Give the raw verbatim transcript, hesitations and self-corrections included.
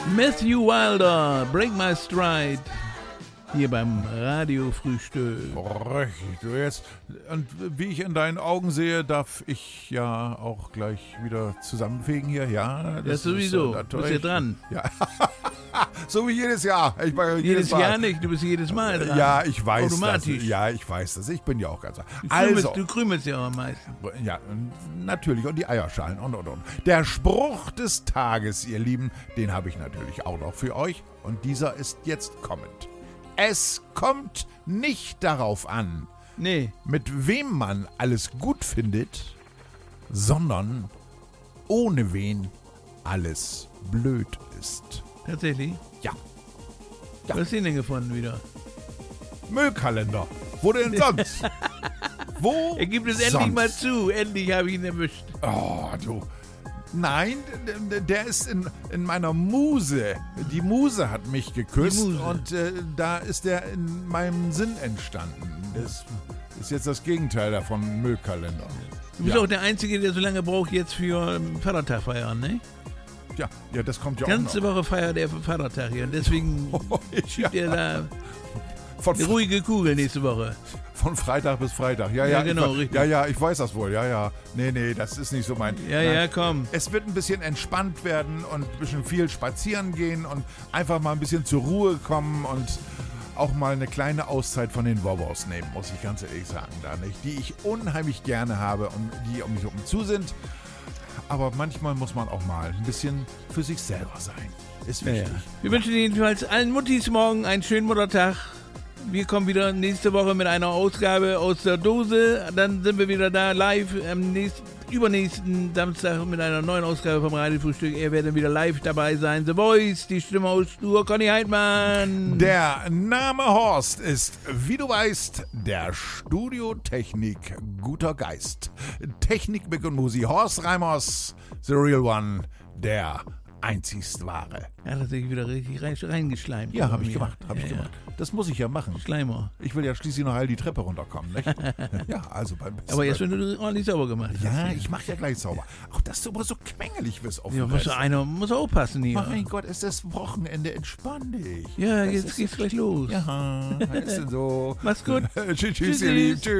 Matthew Wilder, Break My Stride. Hier beim Radiofrühstück. Richtig, du jetzt. Und wie ich in deinen Augen sehe, darf ich ja auch gleich wieder zusammenfegen hier. Ja, das ja, sowieso. Ist, äh, du bist ja dran. Ja. So wie jedes Jahr. Ich meine, jedes jedes Jahr Mal. nicht, du bist jedes Mal dran. Ja, ich weiß Automatisch. das. Ja, ich weiß das. Ich bin ja auch ganz... Du also, krümelst, du krümelst ja auch am meisten. Ja, natürlich. Und die Eierschalen und, und, und. Der Spruch des Tages, ihr Lieben, den habe ich natürlich auch noch für euch. Und dieser ist jetzt kommend. Es kommt nicht darauf an, nee. mit wem man alles gut findet, sondern ohne wen alles blöd ist. Tatsächlich? Ja. ja. Was hast du denn gefunden wieder? Müllkalender. Wo denn sonst? Wo Er gibt es sonst? endlich mal zu. Endlich habe ich ihn erwischt. Oh, du... Nein, der ist in, in meiner Muse. Die Muse hat mich geküsst und äh, da ist der in meinem Sinn entstanden. Das ist jetzt das Gegenteil davon, Müllkalender. Du bist ja. auch der Einzige, der so lange braucht jetzt für Vatertag feiern, ne? Ja, ja, das kommt ja Ganze auch noch. Woche feiert er für Vatertag hier und deswegen oh, schiebt ja. er da Von eine ruhige Kugel nächste Woche. Von Freitag bis Freitag. Ja, ja, ja genau, ich, richtig. Ja, ja, ich weiß das wohl. Ja, ja. Nee, nee, das ist nicht so mein... Ja, Nein. ja, komm. Es wird ein bisschen entspannt werden und ein bisschen viel spazieren gehen und einfach mal ein bisschen zur Ruhe kommen und auch mal eine kleine Auszeit von den Wobos nehmen, muss ich ganz ehrlich sagen, da nicht. Die ich unheimlich gerne habe und die um mich herum zu sind. Aber manchmal muss man auch mal ein bisschen für sich selber sein. Ist wichtig. Ja, ja. Wir wünschen jedenfalls allen Muttis morgen einen schönen Muttertag. Wir kommen wieder nächste Woche mit einer Ausgabe aus der Dose. Dann sind wir wieder da live am nächsten, übernächsten Samstag mit einer neuen Ausgabe vom Radiofrühstück. Ihr werdet wieder live dabei sein. The Voice, die Stimme aus Stur, Conny Heidmann. Der Name Horst ist, wie du weißt, der Studiotechnik guter Geist. Technik, Mick und Musi. Horst Reimers, the real one, der einzigst wahre. Er hat sich wieder richtig rein, reingeschleimt. Ja, habe ich gemacht, habe ja, ich ja. gemacht. Das muss ich ja machen. Schleimer. Ich will ja schließlich noch all die Treppe runterkommen, nicht? Ja, also beim besten. Aber jetzt, wenn du ordentlich sauber gemacht hast. Ja, ich mache ja gleich sauber. Auch dass du immer so quengelig bist auf ja, dem muss Rest. einer muss aufpassen hier. Mein Gott, es ist das Wochenende, entspann dich. Ja, das jetzt geht's gleich los. Ja, ist denn so. Mach's gut. Tschüss, tschüss, ihr Lieben. Tschüss.